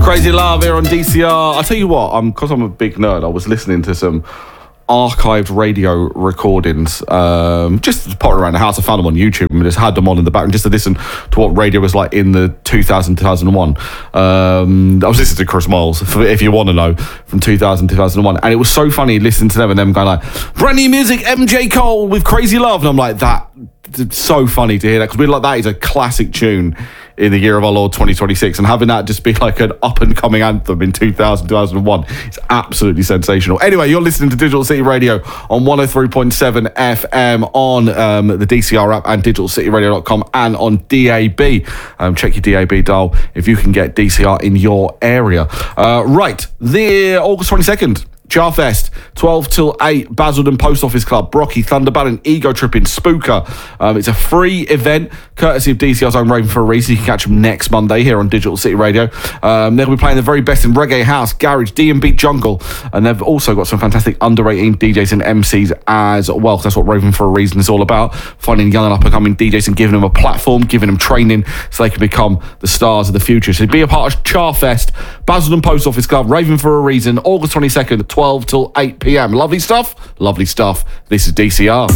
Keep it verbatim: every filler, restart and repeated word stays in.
Crazy Love here on D C R. I tell you what, I'm because I'm a big nerd. I was listening to some archived radio recordings, um, just potting around the house. I found them on YouTube and just had them on in the background just to listen to what radio was like in the two thousand, two thousand one. Um, I was listening to Chris Miles, if you want to know, from two thousand, two thousand one, and it was so funny listening to them and them going like, brand new music, M J Cole with Crazy Love, and I'm like, that, it's so funny to hear that, because we're like, that is a classic tune in the year of our Lord twenty twenty-six, and having that just be like an up-and-coming anthem in two thousand, two thousand one is absolutely sensational. Anyway, you're listening to Digital City Radio on one oh three point seven F M on um, the D C R app and digital city radio dot com and on D A B. Um, check your D A B dial if you can get D C R in your area. Uh, right, the August twenty-second, Jarfest, twelve till eight, Basildon Post Office Club, Brocky, Thunderballing, Ego Tripping, Spooker. Um, it's a free event, courtesy of D C R's own Raven for a Reason. You can catch them next Monday here on Digital City Radio. Um, they'll be playing the very best in reggae, house, garage, D and B jungle, and they've also got some fantastic under eighteen D Js and M Cs as well. That's what Raven for a Reason is all about, finding young and up-and-coming D Js and giving them a platform, giving them training so they can become the stars of the future. So be a part of Charfest, Basildon Post Office Club, Raven for a Reason, August twenty-second, twelve till eight p.m. Lovely stuff, lovely stuff. This is D C R.